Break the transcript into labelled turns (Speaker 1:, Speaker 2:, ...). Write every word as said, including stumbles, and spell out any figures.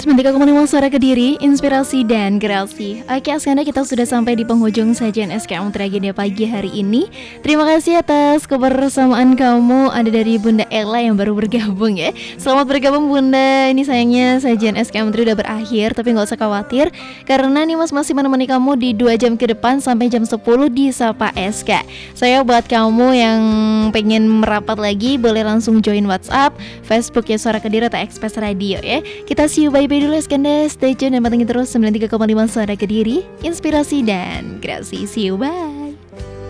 Speaker 1: sembilan tiga koma lima Suara Kediri, inspirasi dan kreasi. Oke, sekarang kita sudah sampai di penghujung sajian S K M Tragedia pagi hari ini. Terima kasih atas kebersamaan kamu. Ada dari Bunda Ella yang baru bergabung ya. Selamat bergabung Bunda. Ini sayangnya sajian S K M Tri udah berakhir, tapi nggak usah khawatir karena nih Mas masih menemani kamu di dua jam ke depan sampai jam sepuluh di Sapa S K. Saya buat kamu yang pengen merapat lagi, boleh langsung join WhatsApp, Facebook ya Suara Kediri atau Express Radio ya. Kita see you, bye bye dulu Skanda. Stay tune dan pantengin terus sembilan tiga koma lima Suara Kediri, inspirasi dan kreasi. See you, bye.